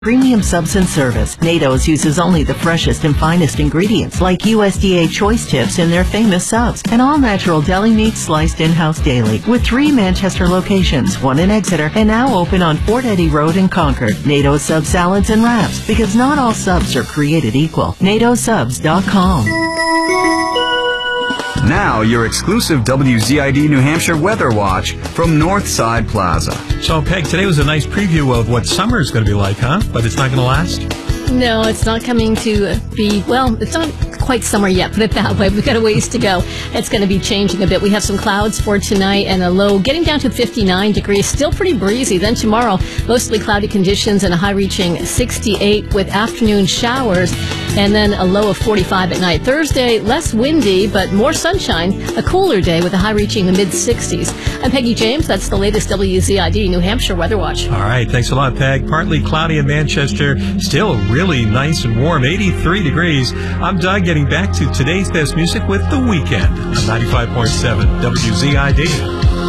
Premium subs and service. NATO's uses only the freshest and finest ingredients like USDA choice tips in their famous subs and all natural deli meat sliced in-house daily with 3 Manchester locations, 1 in Exeter, and now open on Fort Eddie Road in Concord. NATO sub salads and wraps, because not all subs are created equal. NATOsubs.com. Now, your exclusive WZID New Hampshire Weather Watch from Northside Plaza. So, Peg, today was a nice preview of what summer is going to be like, huh? But it's not going to last? No, it's not coming to be, well, it's not quite summer yet, put it that way. We've got a ways to go. It's going to be changing a bit. We have some clouds for tonight and a low getting down to 59 degrees. Still pretty breezy. Then tomorrow, mostly cloudy conditions and a high reaching 68 with afternoon showers and then a low of 45 at night. Thursday, less windy, but more sunshine. A cooler day with a high reaching the mid-60s. I'm Peggy James. That's the latest WZID New Hampshire Weather Watch. All right. Thanks a lot, Peg. Partly cloudy in Manchester. Still really nice and warm. 83 degrees. I'm Doug, getting back to today's best music with The Weekend on 95.7 WZID.